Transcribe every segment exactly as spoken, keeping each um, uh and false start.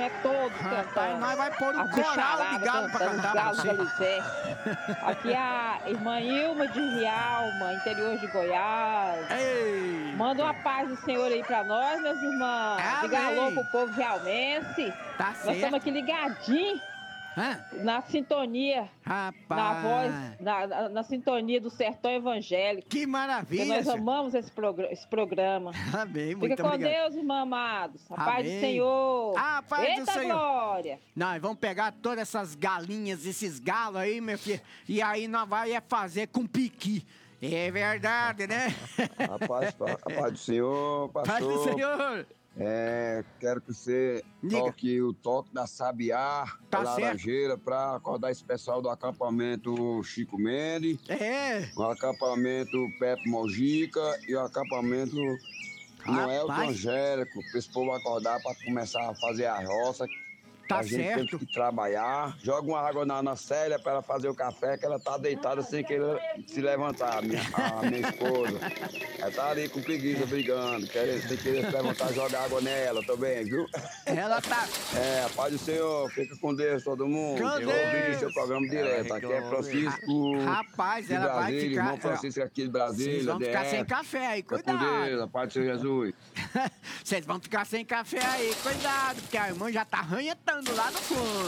não é todos Rapaz, cantando. nós vai pôr um As coral de bicharada galo pra cantando, os cantar pra galos você. da Lizé. Aqui é a irmã Ilma de Rialma, interior de Goiás. Ei! Manda uma paz do Senhor aí pra nós, meus irmãos. Diga Amém. alô pro povo realmense. Tá Nós certo. estamos aqui ligadinhos Hã? na sintonia, Rapaz. na voz, na, na, na sintonia do sertão evangélico. Que Porque maravilha. nós senhor. amamos esse, progr esse programa. Amém, muito Fica com obrigado. Deus, irmãos amados. A paz do Amém. Senhor. A paz do Eita Senhor. glória. Nós vamos pegar todas essas galinhas, esses galos aí, meu filho, e aí nós vai é fazer com piqui. É verdade, né? A paz, a paz do Senhor, pastor. Paz do Senhor. É, quero que você Diga. toque o toque da Sabiá, Tá da Laranjeira, para acordar esse pessoal do acampamento Chico Mendes, É. o acampamento Pepe Mojica e o acampamento Noel Rapaz. Angélico, para esse povo acordar para começar a fazer a roça. Tá a gente certo. tem que trabalhar. Joga uma água na Ana Célia para ela fazer o café, que ela tá deitada sem querer se levantar, a minha, a minha esposa. Ela tá ali com preguiça brigando, querendo, sem querer se levantar, joga água nela também, viu? Ela tá. É, a paz do Senhor, fica com Deus todo mundo. Com Eu ouvi Deus. o seu programa direto. Aqui é Francisco. Rapaz, de ela vai Brasília, ficar. irmão Francisco aqui de Brasília. Vocês vão ficar D F. sem café aí, Fica com cuidado. Deus, a paz do Senhor Jesus. Vocês vão ficar sem café aí, cuidado, porque a irmã já tá arranhetando lá no fundo.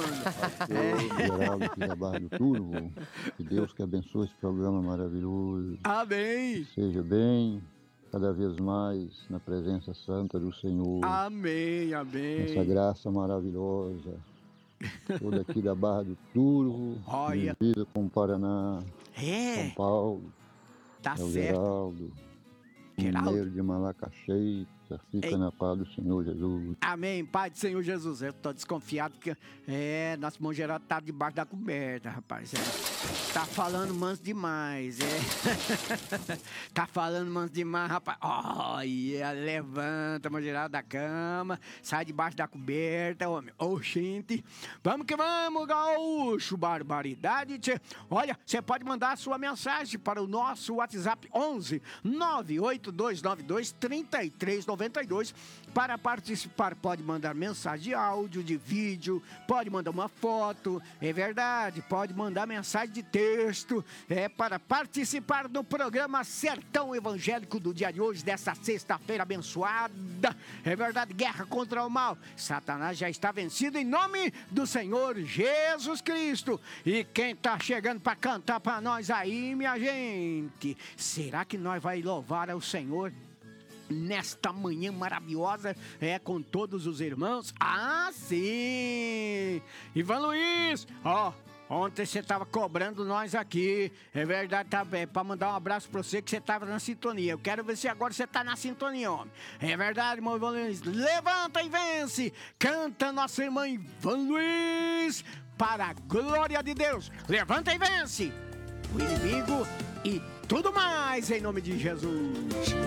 Eu, Geraldo, aqui da Barra do Turvo, que Deus que abençoe esse programa maravilhoso. Amém. Seja bem, cada vez mais na presença santa do Senhor. Amém, amém. Essa graça maravilhosa. Toda aqui da Barra do Turvo, Olha. divisa com o Paraná, É, São Paulo, tá é o certo. Geraldo, Geraldo? mineiro de Malacaxeira, fica Ei. na paz do Senhor Jesus. Amém, Pai do Senhor Jesus. Eu tô desconfiado que é, nosso irmão Geraldo tá debaixo da coberta, rapaz. É. Tá falando manso demais, é. Tá falando manso demais, rapaz. Olha, levanta, irmão Geraldo, da cama, sai debaixo da coberta, homem. Ô, gente, vamos que vamos, gaúcho, barbaridade, tchê. Olha, você pode mandar a sua mensagem para o nosso WhatsApp onze nove oito dois nove dois três três nove dois. Para participar, pode mandar mensagem de áudio, de vídeo, pode mandar uma foto, é verdade, pode mandar mensagem de texto, é para participar do programa Sertão Evangélico do dia de hoje, dessa sexta-feira abençoada. É verdade, guerra contra o mal. Satanás já está vencido em nome do Senhor Jesus Cristo. E quem tá chegando para cantar para nós aí, minha gente? Será que nós vai louvar ao Senhor nesta manhã maravilhosa, é, com todos os irmãos? Ah, sim! Ivan Luiz, ó, ontem você tava cobrando nós aqui, é verdade, tá bem, pra mandar um abraço pra você que você tava na sintonia. Eu quero ver se agora você tá na sintonia, homem. É verdade, irmão Ivan Luiz, levanta e vence, canta nossa irmã Ivan Luiz, para a glória de Deus. Levanta e vence o inimigo e tudo mais, em nome de Jesus.